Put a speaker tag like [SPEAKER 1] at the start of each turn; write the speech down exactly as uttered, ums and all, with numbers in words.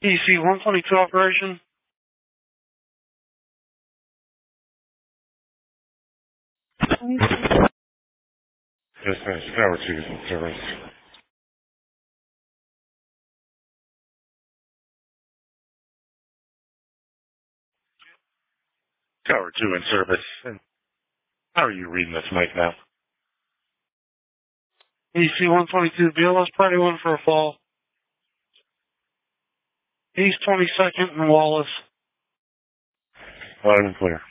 [SPEAKER 1] E C one twenty-two operation.
[SPEAKER 2] Dispatch, Tower two is in service. Tower two in service. And how are you reading this mic now?
[SPEAKER 1] E C one twenty-two, B L S party one for a fall. East twenty-second and Wallace.
[SPEAKER 2] Loud and clear.